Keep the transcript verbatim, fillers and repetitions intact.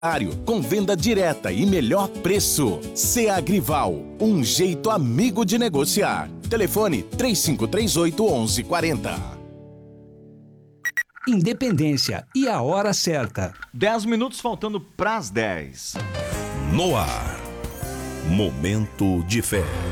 com venda direta e melhor preço. Ceagrival, um jeito amigo de negociar. Telefone três cinco três oito, onze quarenta. Independência e a hora certa. dez minutos faltando para as dez. No ar, Momento de Fé.